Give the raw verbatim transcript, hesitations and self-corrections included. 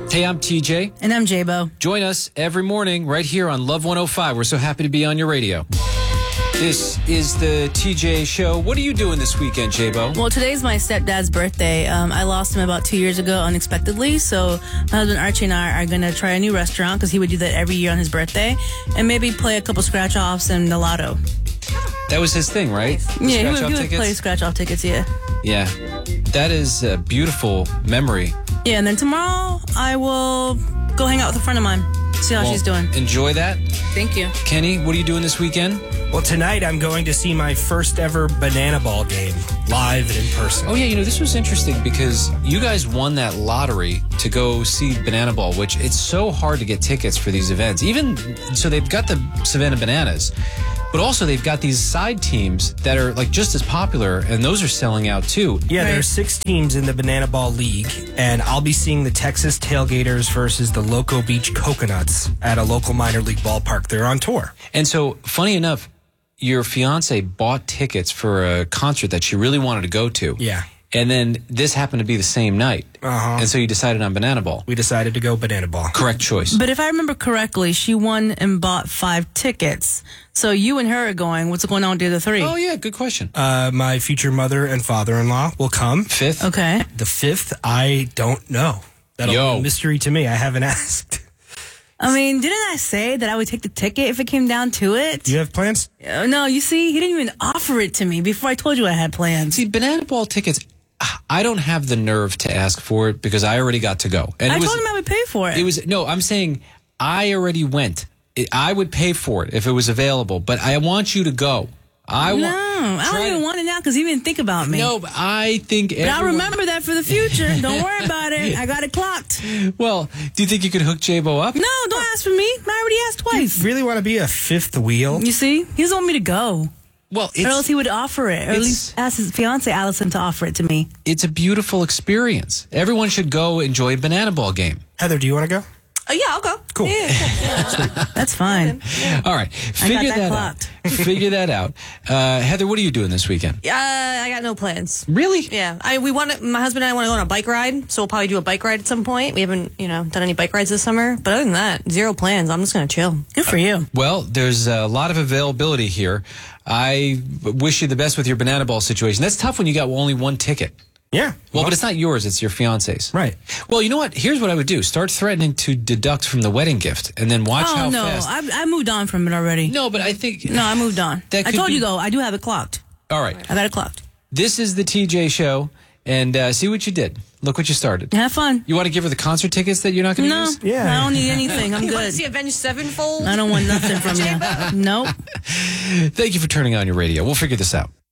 Hey, I'm T J. And I'm J-Bo. Join us every morning right here on Love one oh five. We're so happy to be on your radio. This is the T J Show. What are you doing this weekend, J-Bo? Well, today's my stepdad's birthday. Um, I lost him about two years ago unexpectedly, so my husband Archie and I are going to try a new restaurant because he would do that every year on his birthday, and maybe play a couple scratch-offs and the lotto. That was his thing, right? The Yeah, he would, scratch-off he would tickets? play scratch-off tickets, yeah. Yeah. That is a beautiful memory. Yeah, and then tomorrow I will go hang out with a friend of mine, see how Well, she's doing. Enjoy that. Thank you. Kenny, what are you doing this weekend? Well, tonight I'm going to see my first ever banana ball game live and in person. Oh, yeah, you know, this was interesting because you guys won that lottery to go see Banana Ball, which it's so hard to get tickets for these events. Even, so they've got the Savannah Bananas, but also they've got these side teams that are like just as popular, and those are selling out too. Yeah, Right. there are six teams in the Banana Ball League, and I'll be seeing the Texas Tailgaters versus the Loco Beach Coconuts at a local minor league ballpark. They're on tour. And so, funny enough, your fiance bought tickets for a concert that she really wanted to go to. Yeah. And then this happened to be the same night. Uh-huh. And so you decided on Banana Ball. We decided to go Banana Ball. Correct choice. But if I remember correctly, she won and bought five tickets. So you and her are going. What's going on with the other three? Oh, yeah, good question. Uh, my future mother and father-in-law will come. Fifth? Okay. The fifth, I don't know. That'll Yo. be a mystery to me. I haven't asked. I mean, didn't I say that I would take the ticket if it came down to it? Do you have plans? Uh, no, you see, he didn't even offer it to me before I told you I had plans. See, Banana Ball tickets, I don't have the nerve to ask for it because I already got to go. And I it was, told him I would pay for it. It was, no, I'm saying I already went. It, I would pay for it if it was available, but I want you to go. I no, want. I don't even want it now because he didn't think about me. No, but I think But I'll everyone- remember that for the future. Don't worry about it. I got it clocked. Well, do you think you could hook J-Bo up? No, don't ask for me. I already asked twice. Really want to be a fifth wheel? You see? He doesn't want me to go. Well, Or else it's, he would offer it. Or at it's- least ask his fiance, Allison, to offer it to me. it's a beautiful experience. Everyone should go enjoy a Banana Ball game. Heather, do you want to go? Oh, yeah, I'll go. Cool. Yeah. That's fine. All right, figure that that, clocked. out. Figure that out. Uh, Heather, what are you doing this weekend? Uh, I got no plans. Really? Yeah, I we want to, my husband and I want to go on a bike ride, so we'll probably do a bike ride at some point. We haven't, you know, done any bike rides this summer, but other than that, zero plans. I'm just gonna chill. Good for you. Well, there's a lot of availability here. I wish you the best with your Banana Ball situation. That's tough when you got only one ticket. Yeah. Well, but it's not yours, it's your fiance's. Right. Well, you know what? Here's what I would do. Start threatening to deduct from the wedding gift and then watch Oh, how no. fast. I, I moved on from it already. No, but I think... No, I moved on. That I could told be- you, though, I do have it clocked. All right. I got it clocked. This is the T J Show, and uh, see what you did. Look what you started. Have fun. You want to give her the concert tickets that you're not going to No, use? Yeah. I don't need anything. I'm You want to good. see Avenged Sevenfold? I don't want nothing from you. Nope. Thank you for turning on your radio. We'll figure this out.